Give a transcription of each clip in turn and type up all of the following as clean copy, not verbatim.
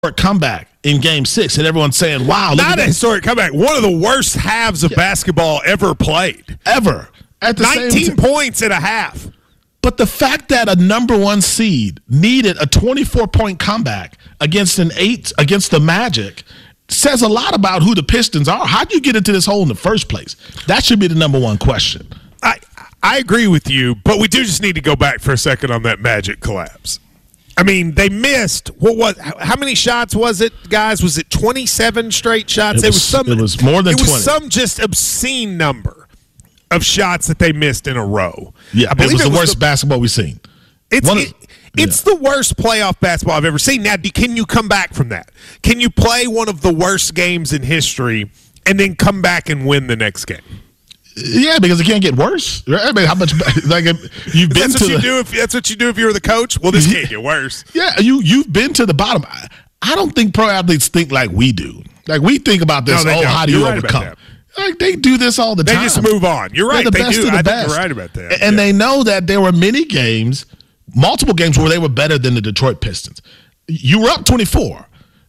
comeback in Game 6, and everyone's saying, wow. Not a historic comeback. One of the worst halves of basketball ever played. Ever. At the 19 points in a half. But the fact that a number one seed needed a 24-point comeback against the Magic says a lot about who the Pistons are. How do you get into this hole in the first place? That should be the number one question. I agree with you, but we do just need to go back for a second on that Magic collapse. I mean, they missed how many shots was it, guys? Was it 27 straight shots? It was more than 20. It was some just obscene number of shots that they missed in a row. Yeah, it was the worst basketball we've seen. It's the worst playoff basketball I've ever seen. Now, can you come back from that? Can you play one of the worst games in history and then come back and win the next game? Yeah, because it can't get worse. I mean, how much like you've been to that's what you do if you were the coach? Well, this can't get worse. Yeah, you've been to the bottom. I don't think pro athletes think like we do. Like we think about this. How do you overcome? Like they do this all the time. They just move on. You're right. They're the best of the best. You're right about that. And they know that there were multiple games where they were better than the Detroit Pistons. You were up 24.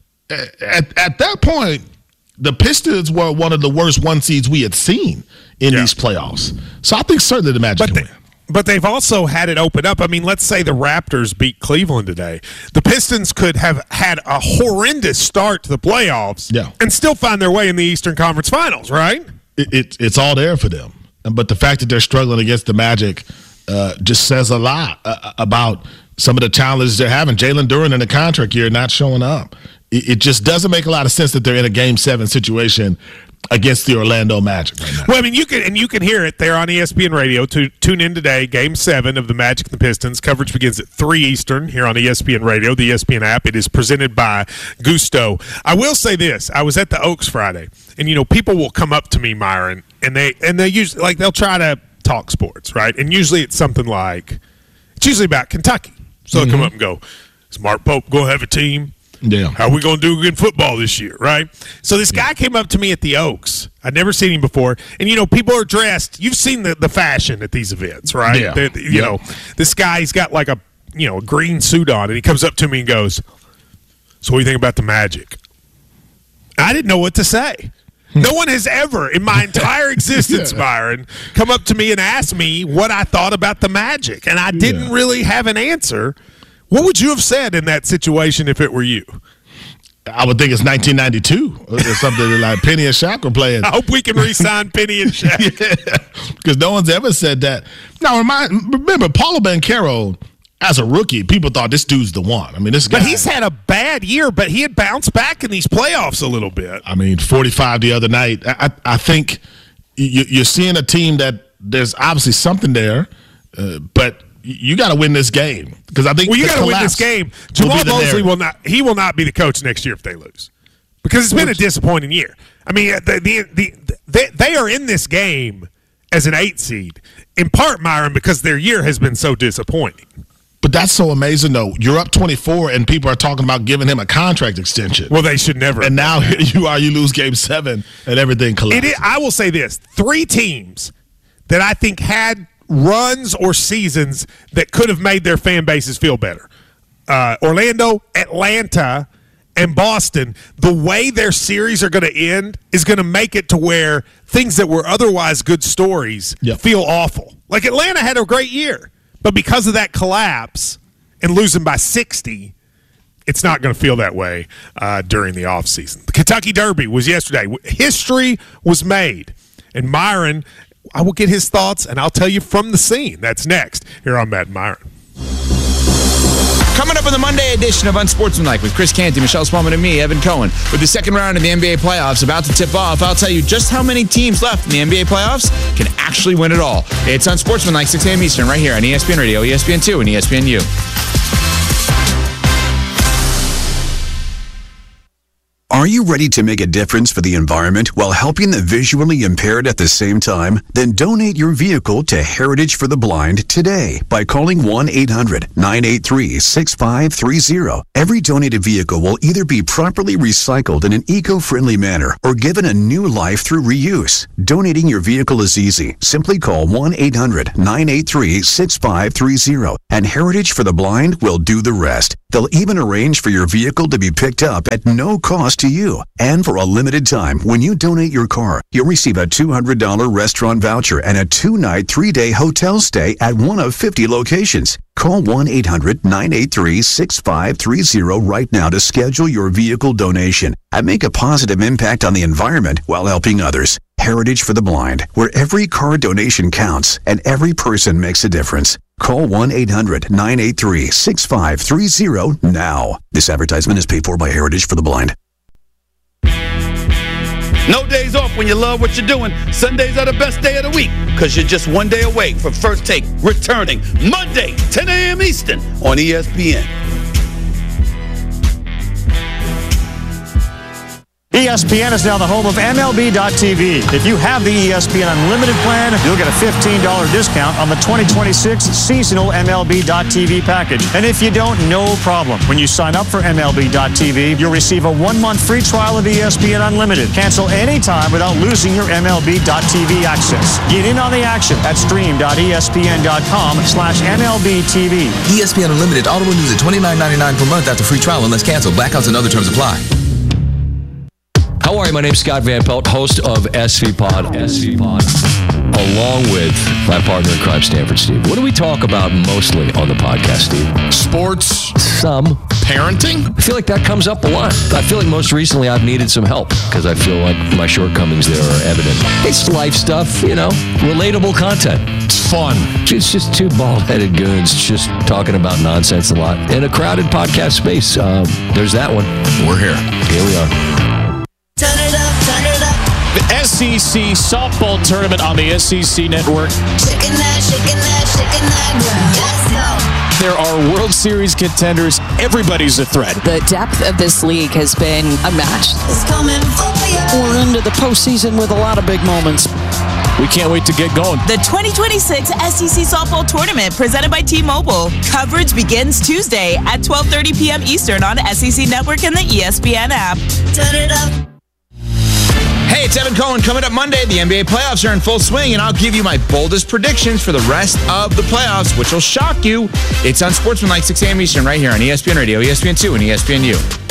At that point, the Pistons were one of the worst one seeds we had seen in these playoffs. So I think certainly the Magic can win. But they've also had it open up. I mean, let's say the Raptors beat Cleveland today. The Pistons could have had a horrendous start to the playoffs and still find their way in the Eastern Conference Finals, right? It's all there for them. But the fact that they're struggling against the Magic just says a lot about some of the challenges they're having. Jalen Duren in the contract year not showing up. It just doesn't make a lot of sense that they're in a Game 7 situation against the Orlando Magic right now. Well, I mean, you can hear it there on ESPN Radio. Tune in today, Game 7 of the Magic and the Pistons. Coverage begins at 3 Eastern here on ESPN Radio, the ESPN app. It is presented by Gusto. I will say this. I was at the Oaks Friday, and, people will come up to me, Myron, and they usually, like, they'll try to talk sports, right? And usually it's something like, it's usually about Kentucky. So they'll come up and go, is Mark Pope going to have a team? Yeah. How are we going to do in football this year, right? So this guy came up to me at the Oaks. I'd never seen him before. And, people are dressed. You've seen the fashion at these events, right? Yeah. This guy, he's got like a green suit on, and he comes up to me and goes, so what do you think about the Magic? I didn't know what to say. No one has ever, in my entire existence, Byron, come up to me and asked me what I thought about the Magic. And I didn't really have an answer. What would you have said in that situation if it were you? I would think it's 1992 or something like Penny and Shaq were playing. I hope we can re-sign Penny and Shaq. Because no one's ever said that. Now, remember, Paolo Banchero, as a rookie, people thought this dude's the one. I mean, this guy. But he's had a bad year, but he had bounced back in these playoffs a little bit. I mean, 45 the other night. I think you're seeing a team that there's obviously something there, but you got to win this game because I think. Well, you got to win this game. Jamal Mosley will not. He will not be the coach next year if they lose, because it's been a disappointing year. I mean, they are in this game as an 8 seed in part, Myron, because their year has been so disappointing. But that's so amazing, though. You're up 24, and people are talking about giving him a contract extension. Well, they should never. And now here you are. You lose Game 7, and everything collapses. I will say this: 3 teams that I think had runs or seasons that could have made their fan bases feel better. Orlando, Atlanta, and Boston, the way their series are going to end is going to make it to where things that were otherwise good stories feel awful. Like Atlanta had a great year, but because of that collapse and losing by 60, it's not going to feel that way during the offseason. The Kentucky Derby was yesterday. History was made. And Myron, I will get his thoughts, and I'll tell you from the scene. That's next here on Matt and Myron. Coming up in the Monday edition of Unsportsmanlike with Chris Canty, Michelle Spaulding, and me, Evan Cohen. With the second round of the NBA playoffs about to tip off, I'll tell you just how many teams left in the NBA playoffs can actually win it all. It's Unsportsmanlike, 6 a.m. Eastern, right here on ESPN Radio, ESPN2, and ESPNU. Are you ready to make a difference for the environment while helping the visually impaired at the same time? Then donate your vehicle to Heritage for the Blind today by calling 1-800-983-6530. Every donated vehicle will either be properly recycled in an eco-friendly manner or given a new life through reuse. Donating your vehicle is easy. Simply call 1-800-983-6530 and Heritage for the Blind will do the rest. They'll even arrange for your vehicle to be picked up at no cost to you. And for a limited time, when you donate your car, you'll receive a $200 restaurant voucher and a 2-night, 3-day hotel stay at one of 50 locations. Call 1-800-983-6530 right now to schedule your vehicle donation and make a positive impact on the environment while helping others. Heritage for the Blind, where every car donation counts and every person makes a difference. Call 1-800-983-6530 now. This advertisement is paid for by Heritage for the Blind. No days off when you love what you're doing. Sundays are the best day of the week because you're just one day away from First Take returning Monday, 10 a.m. Eastern on ESPN. ESPN is now the home of MLB.tv. If you have the ESPN Unlimited plan, you'll get a $15 discount on the 2026 seasonal MLB.tv package. And if you don't, no problem. When you sign up for MLB.tv, you'll receive a 1-month free trial of ESPN Unlimited. Cancel anytime without losing your MLB.tv access. Get in on the action at stream.espn.com/MLBTV. ESPN Unlimited auto renews at $29.99 per month after free trial unless canceled. Blackouts and other terms apply. How are you? My name's Scott Van Pelt, host of SV Pod, along with my partner in crime, Stanford Steve. What do we talk about mostly on the podcast, Steve? Sports. Some. Parenting. I feel like that comes up a lot. I feel like most recently I've needed some help because I feel like my shortcomings there are evident. It's life stuff, relatable content. It's fun. It's just two bald-headed goons just talking about nonsense a lot in a crowded podcast space. There's that one. We're here. Here we are. Turn it up, turn it up. The SEC softball tournament on the SEC network. Shaking that ground. Let's go. There are World Series contenders. Everybody's a threat. The depth of this league has been unmatched. It's coming for you. We're into the postseason with a lot of big moments. We can't wait to get going. The 2026 SEC Softball Tournament presented by T-Mobile. Coverage begins Tuesday at 12:30 p.m. Eastern on SEC Network and the ESPN app. Turn it up. Hey, it's Evan Cohen. Coming up Monday, the NBA playoffs are in full swing, and I'll give you my boldest predictions for the rest of the playoffs, which will shock you. It's on Sportsmanlike, 6 a.m. Eastern, right here on ESPN Radio, ESPN2, and ESPNU.